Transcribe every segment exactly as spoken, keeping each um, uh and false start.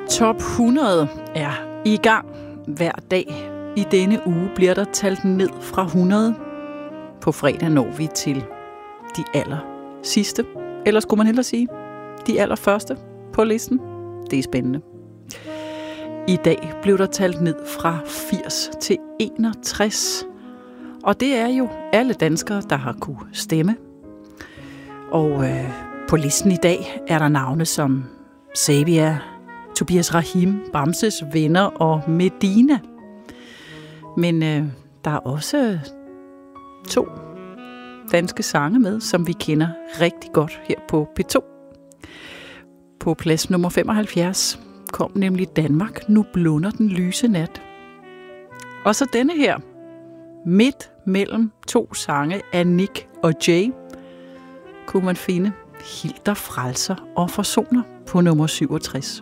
Top hundrede er i gang hver dag. I denne uge bliver der talt ned fra hundrede. På fredag når vi til de aller sidste, eller skulle man hellere sige, de allerførste på listen. Det er spændende. I dag blev der talt ned fra firs til enogtres. Og det er jo alle danskere, der har kunne stemme. Og øh, på listen i dag er der navne som Sabia, Tobias Rahim, Bamses Venner og Medina. Men øh, der er også to danske sange med, som vi kender rigtig godt her på P to. På plads nummer femoghalvfjerds kom nemlig Danmark, nu blunder den lyse nat. Og så denne her, midt mellem to sange af Nick og Jay, kunne man finde Hilder frelser og forsoner på nummer syvogtres.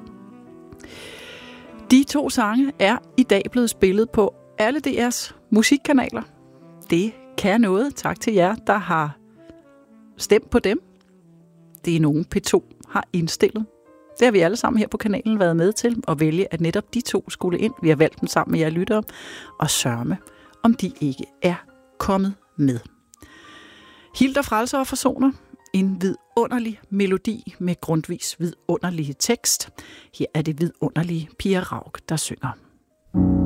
De to sange er i dag blevet spillet på alle D R's musikkanaler. Det kan noget. Tak til jer, der har stemt på dem. Det er nogen P to har indstillet. Det har vi alle sammen her på kanalen været med til at vælge, at netop de to skulle ind. Vi har valgt dem sammen med jer lyttere og sørme, om de ikke er kommet med. Hilder frelser og forsoner. En vidunderlig melodi med Grundtvigs vidunderlige tekst. Her er det vidunderlige Pia Rauk, der synger.